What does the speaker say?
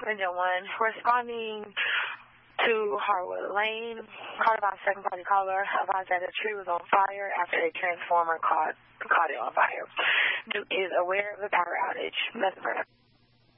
Engine 1, responding to Harwood Lane. Called about second-party caller advised that a tree was on fire after a transformer caught it on fire. Duke is aware of the power outage. That's